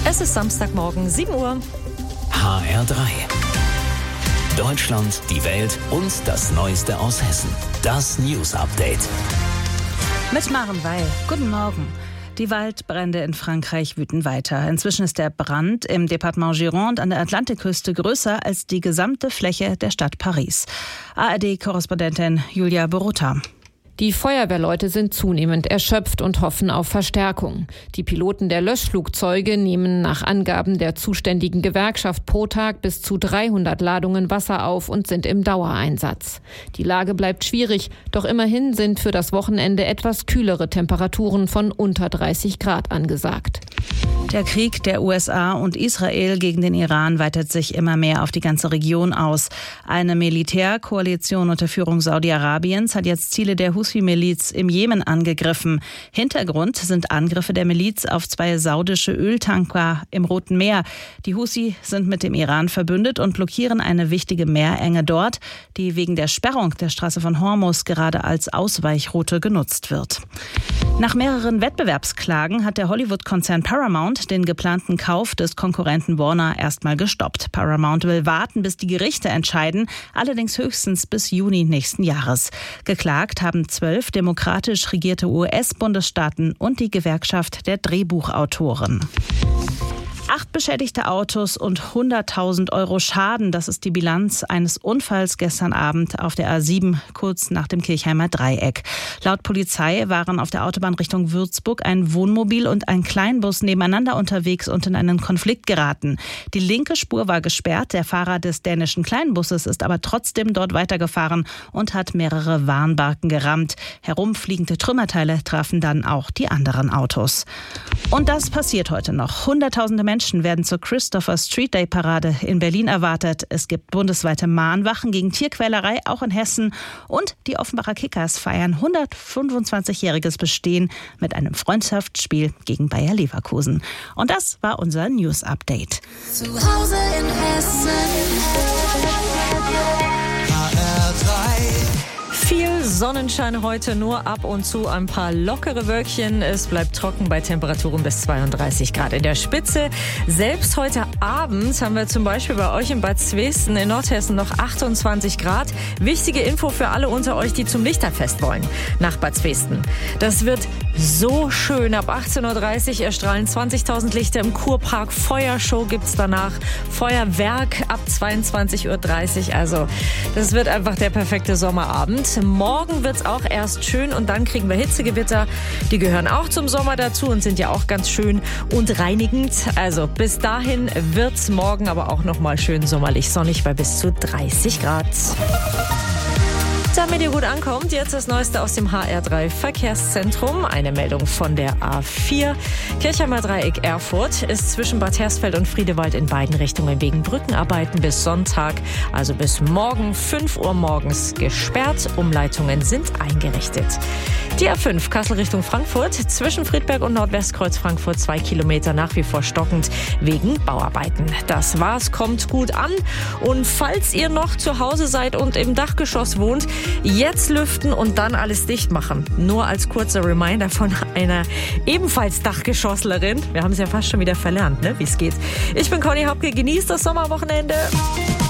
Es ist Samstagmorgen, 7 Uhr. HR3. Deutschland, die Welt und das Neueste aus Hessen. Das News Update. Mit Maren Weil. Guten Morgen. Die Waldbrände in Frankreich wüten weiter. Inzwischen ist der Brand im Departement Gironde an der Atlantikküste größer als die gesamte Fläche der Stadt Paris. ARD-Korrespondentin Julia Borota. Die Feuerwehrleute sind zunehmend erschöpft und hoffen auf Verstärkung. Die Piloten der Löschflugzeuge nehmen nach Angaben der zuständigen Gewerkschaft pro Tag bis zu 300 Ladungen Wasser auf und sind im Dauereinsatz. Die Lage bleibt schwierig, doch immerhin sind für das Wochenende etwas kühlere Temperaturen von unter 30 Grad angesagt. Der Krieg der USA und Israel gegen den Iran weitet sich immer mehr auf die ganze Region aus. Eine Militärkoalition unter Führung Saudi-Arabiens hat jetzt Ziele der Houthi-Miliz im Jemen angegriffen. Hintergrund sind Angriffe der Miliz auf 2 saudische Öltanker im Roten Meer. Die Houthi sind mit dem Iran verbündet und blockieren eine wichtige Meerenge dort, die wegen der Sperrung der Straße von Hormuz gerade als Ausweichroute genutzt wird. Nach mehreren Wettbewerbsklagen hat der Hollywood-Konzern Paramount den geplanten Kauf des Konkurrenten Warner erstmal gestoppt. Paramount will warten, bis die Gerichte entscheiden, allerdings höchstens bis Juni nächsten Jahres. Geklagt haben 12 demokratisch regierte US-Bundesstaaten und die Gewerkschaft der Drehbuchautoren. 8 beschädigte Autos und 100.000 Euro Schaden. Das ist die Bilanz eines Unfalls gestern Abend auf der A7, kurz nach dem Kirchheimer Dreieck. Laut Polizei waren auf der Autobahn Richtung Würzburg ein Wohnmobil und ein Kleinbus nebeneinander unterwegs und in einen Konflikt geraten. Die linke Spur war gesperrt. Der Fahrer des dänischen Kleinbusses ist aber trotzdem dort weitergefahren und hat mehrere Warnbalken gerammt. Herumfliegende Trümmerteile trafen dann auch die anderen Autos. Und das passiert heute noch. Hunderttausende Menschen werden zur Christopher Street Day Parade in Berlin erwartet. Es gibt bundesweite Mahnwachen gegen Tierquälerei, auch in Hessen. Und die Offenbacher Kickers feiern 125-jähriges Bestehen mit einem Freundschaftsspiel gegen Bayer Leverkusen. Und das war unser News Update. Zu Hause in Hessen. Viel Sonnenschein heute, nur ab und zu ein paar lockere Wölkchen. Es bleibt trocken bei Temperaturen bis 32 Grad in der Spitze. Selbst heute Abend haben wir zum Beispiel bei euch in Bad Zwesten in Nordhessen noch 28 Grad. Wichtige Info für alle unter euch, die zum Lichterfest wollen, nach Bad Zwesten. Das wird so schön. Ab 18.30 Uhr erstrahlen 20.000 Lichter im Kurpark. Feuershow gibt's danach. Feuerwerk ab 22.30 Uhr. Also das wird einfach der perfekte Sommerabend. Morgen wird's auch erst schön und dann kriegen wir Hitzegewitter. Die gehören auch zum Sommer dazu und sind ja auch ganz schön und reinigend. Also bis dahin wird's morgen aber auch noch mal schön sommerlich sonnig bei bis zu 30 Grad. Damit ihr gut ankommt, jetzt das Neueste aus dem HR3 Verkehrszentrum. Eine Meldung von der A4. Kirchheimer Dreieck Erfurt ist zwischen Bad Hersfeld und Friedewald in beiden Richtungen wegen Brückenarbeiten bis Sonntag, also bis morgen 5 Uhr morgens gesperrt. Umleitungen sind eingerichtet. Die A5 Kassel Richtung Frankfurt zwischen Friedberg und Nordwestkreuz Frankfurt 2 Kilometer nach wie vor stockend wegen Bauarbeiten. Das war's, kommt gut an. Und falls ihr noch zu Hause seid und im Dachgeschoss wohnt, jetzt lüften und dann alles dicht machen. Nur als kurzer Reminder von einer ebenfalls Dachgeschosslerin. Wir haben es ja fast schon wieder verlernt, ne, wie es geht. Ich bin Conny Hopke, genießt das Sommerwochenende.